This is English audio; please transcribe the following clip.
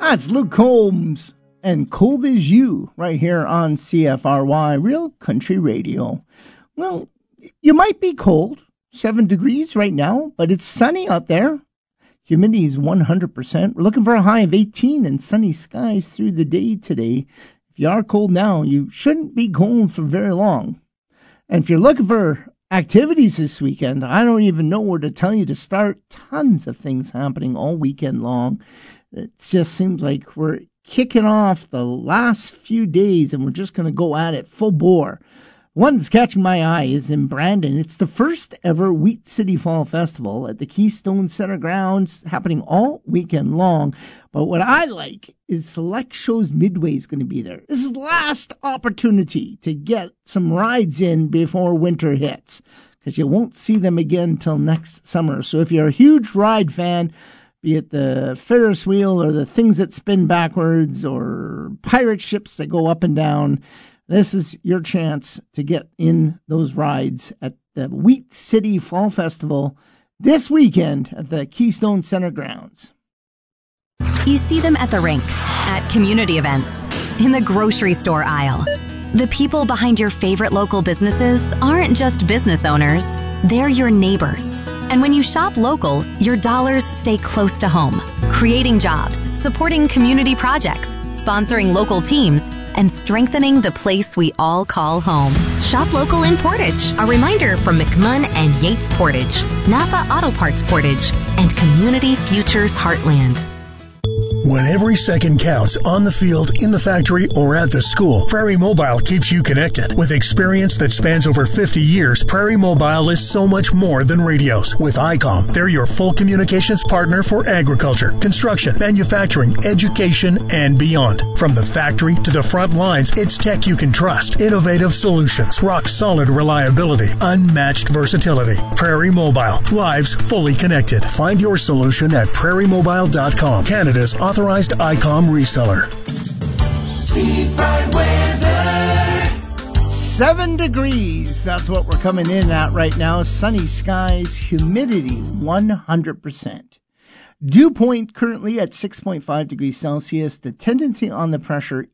That's Luke Combs and Cold As You right here on CFRY, Real Country Radio. Well, you might be cold, 7 degrees right now, but it's sunny out there. Humidity is 100%. We're looking for a high of 18 and sunny skies through the day today. If you are cold now, you shouldn't be cold for very long. And if you're looking for activities this weekend, I don't even know where to tell you to start. Tons of things happening all weekend long. It just seems like we're kicking off the last few days and we're just going to go at it full bore. One that's catching my eye is in Brandon. It's the first ever Wheat City Fall Festival at the Keystone Center grounds, happening all weekend long. But what I like is Select Shows Midway is going to be there. This is the last opportunity to get some rides in before winter hits, because you won't see them again till next summer. So if you're a huge ride fan, be it the Ferris wheel or the things that spin backwards or pirate ships that go up and down, this is your chance to get in those rides at the Wheat City Fall Festival this weekend at the Keystone Center grounds. You see them at the rink, at community events, in the grocery store aisle. The people behind your favorite local businesses aren't just business owners, they're your neighbors. And when you shop local, your dollars stay close to home, creating jobs, supporting community projects, sponsoring local teams, and strengthening the place we all call home. Shop local in Portage. A reminder from McMunn and Yates Portage, Napa Auto Parts Portage, and Community Futures Heartland. When every second counts on the field, in the factory, or at the school, Prairie Mobile keeps you connected. With experience that spans over 50 years, Prairie Mobile is so much more than radios. With ICOM, they're your full communications partner for agriculture, construction, manufacturing, education, and beyond. From the factory to the front lines, it's tech you can trust. Innovative solutions, rock-solid reliability, unmatched versatility. Prairie Mobile, lives fully connected. Find your solution at prairiemobile.com, Canada's authorized ICOM reseller. Steve Pride weather. 7 degrees. That's what we're coming in at right now. Sunny skies, humidity 100%. Dew point currently at 6.5 degrees Celsius. The tendency on the pressure